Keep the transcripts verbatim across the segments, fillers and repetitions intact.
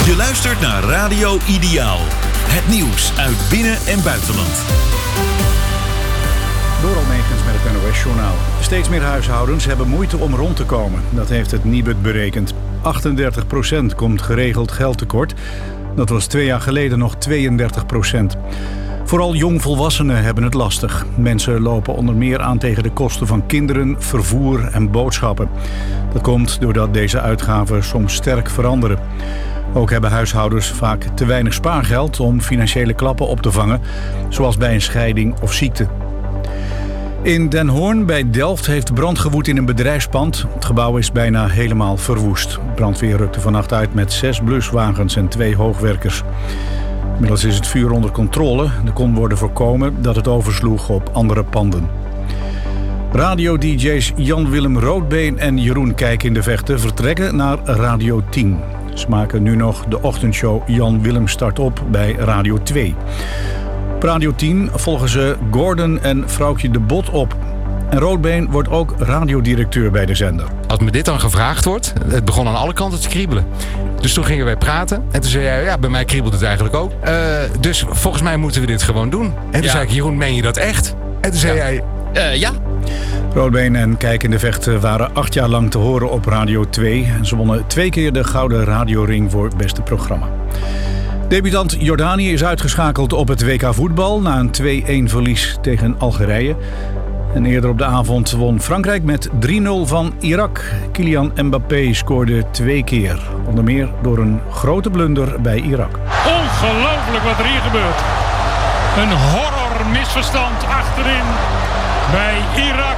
Je luistert naar Radio Ideaal. Het nieuws uit binnen- en buitenland. Door Almegens met het N O S-journaal. Steeds meer huishoudens hebben moeite om rond te komen. Dat heeft het Nibud berekend. achtendertig procent komt geregeld geld tekort. Dat was twee jaar geleden nog tweeëndertig procent. Vooral jongvolwassenen hebben het lastig. Mensen lopen onder meer aan tegen de kosten van kinderen, vervoer en boodschappen. Dat komt doordat deze uitgaven soms sterk veranderen. Ook hebben huishoudens vaak te weinig spaargeld om financiële klappen op te vangen, zoals bij een scheiding of ziekte. In Den Hoorn bij Delft heeft brand gewoed in een bedrijfspand. Het gebouw is bijna helemaal verwoest. Brandweer rukte vannacht uit met zes bluswagens en twee hoogwerkers. Inmiddels is het vuur onder controle. Er kon worden voorkomen dat het oversloeg op andere panden. Radio-D J's Jan-Willem Roodbeen en Jeroen Kijk in de Vechten vertrekken naar Radio tien. Ze maken nu nog de ochtendshow Jan-Willem start op bij Radio twee. Op Radio tien volgen ze Gordon en Vrouwtje de Bot op. En Roodbeen wordt ook radiodirecteur bij de zender. Als me dit dan gevraagd wordt, het begon aan alle kanten te kriebelen. Dus toen gingen wij praten. En toen zei hij, ja, bij mij kriebelt het eigenlijk ook. Uh, dus volgens mij moeten we dit gewoon doen. En toen ja. zei ik, Jeroen, meen je dat echt? En toen zei ja. hij, uh, ja. Roodbeen en Kijk in de Vechten waren acht jaar lang te horen op Radio twee. Ze wonnen twee keer de Gouden Radioring voor het beste programma. Debutant Jordanië is uitgeschakeld op het W K voetbal na een twee-een verlies tegen Algerije. En eerder op de avond won Frankrijk met drie nul van Irak. Kylian Mbappé scoorde twee keer. Onder meer door een grote blunder bij Irak. Ongelooflijk wat er hier gebeurt. Een horror misverstand achterin bij Irak.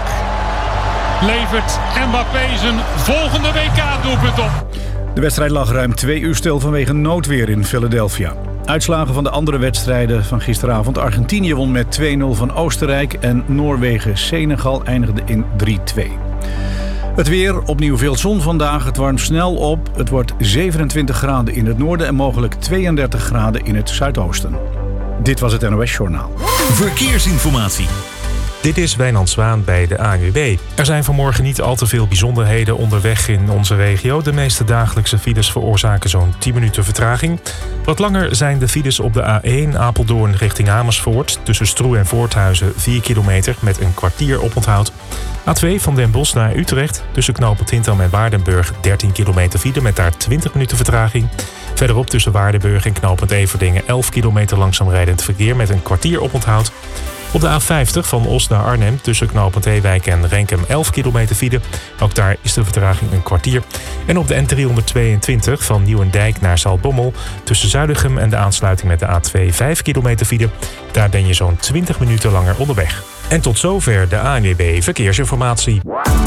Levert Mbappé zijn volgende W K-doelpunt op. De wedstrijd lag ruim twee uur stil vanwege noodweer in Philadelphia. Uitslagen van de andere wedstrijden van gisteravond. Argentinië won met twee nul van Oostenrijk en Noorwegen-Senegal eindigde in drie twee. Het weer, opnieuw veel zon vandaag. Het warmt snel op. Het wordt zevenentwintig graden in het noorden en mogelijk tweeëndertig graden in het zuidoosten. Dit was het N O S-journaal. Verkeersinformatie. Dit is Wijnand Zwaan bij de A N W B. Er zijn vanmorgen niet al te veel bijzonderheden onderweg in onze regio. De meeste dagelijkse files veroorzaken zo'n tien minuten vertraging. Wat langer zijn de files op de A één Apeldoorn richting Amersfoort. Tussen Stroe en Voorthuizen vier kilometer met een kwartier oponthoud. A twee van Den Bosch naar Utrecht. Tussen knooppunt Hintham en Waardenburg dertien kilometer file met daar twintig minuten vertraging. Verderop tussen Waardenburg en knooppunt Everdingen elf kilometer langzaam rijdend verkeer met een kwartier oponthoud. Op de A vijftig van Os naar Arnhem tussen knooppunt Ewijk en Renkum elf kilometer file. Ook daar is de vertraging een kwartier. En op de N driehonderdtweeëntwintig van Nieuwendijk naar Zaltbommel tussen Zuilichem en de aansluiting met de A twee vijf kilometer file. Daar ben je zo'n twintig minuten langer onderweg. En tot zover de A N W B Verkeersinformatie.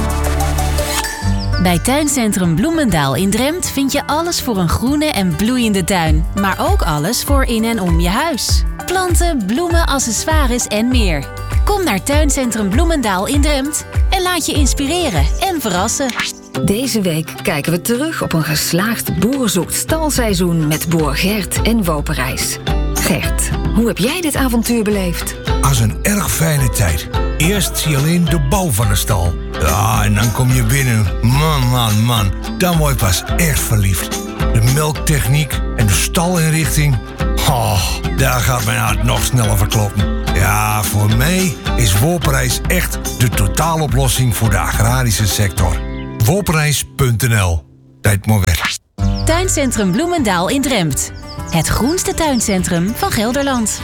Bij Tuincentrum Bloemendaal in Drempt vind je alles voor een groene en bloeiende tuin. Maar ook alles voor in en om je huis. Planten, bloemen, accessoires en meer. Kom naar Tuincentrum Bloemendaal in Drempt en laat je inspireren en verrassen. Deze week kijken we terug op een geslaagd boerzoekt stalseizoen met boer Gert en Woperijs. Gert, hoe heb jij dit avontuur beleefd? Als een erg fijne tijd. Eerst zie je alleen de bouw van de stal. Ja, en dan kom je binnen. Man, man, man. Dan word je pas echt verliefd. De melktechniek en de stalinrichting. Oh, daar gaat mijn hart nog sneller verkloppen. Ja, voor mij is Woperijs echt de totaaloplossing voor de agrarische sector. Woperijs punt n l. Tijd maar weg. Tuincentrum Bloemendaal in Drempt. Het groenste tuincentrum van Gelderland.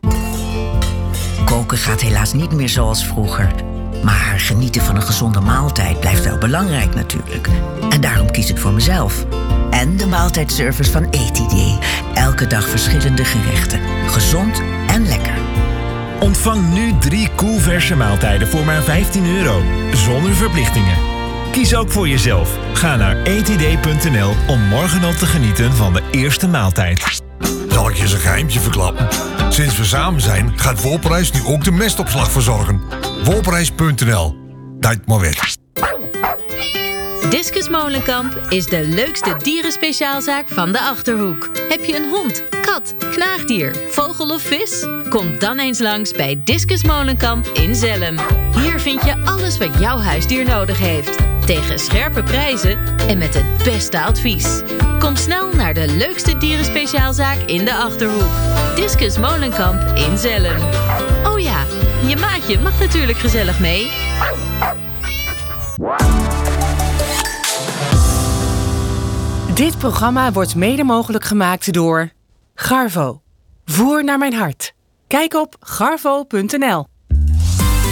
Koken gaat helaas niet meer zoals vroeger. Maar genieten van een gezonde maaltijd blijft wel belangrijk natuurlijk. En daarom kies ik voor mezelf. En de maaltijdservice van E T D. Elke dag verschillende gerechten. Gezond en lekker. Ontvang nu drie koelverse maaltijden voor maar vijftien euro. Zonder verplichtingen. Kies ook voor jezelf. Ga naar e t d punt n l om morgen al te genieten van de eerste maaltijd. Zal ik je eens een geheimtje verklappen? Sinds we samen zijn gaat Woperijs nu ook de mestopslag verzorgen. Woperijs punt n l. Tijd maar weg. Discus Molenkamp is de leukste dierenspeciaalzaak van de Achterhoek. Heb je een hond, kat, knaagdier, vogel of vis? Kom dan eens langs bij Discus Molenkamp in Zelhem. Hier vind je alles wat jouw huisdier nodig heeft. Tegen scherpe prijzen en met het beste advies. Kom snel naar naar de leukste dierenspeciaalzaak in de Achterhoek. Discus Molenkamp in Zellen. Oh ja, je maatje mag natuurlijk gezellig mee. Dit programma wordt mede mogelijk gemaakt door Garvo. Voer naar mijn hart. Kijk op garvo punt n l.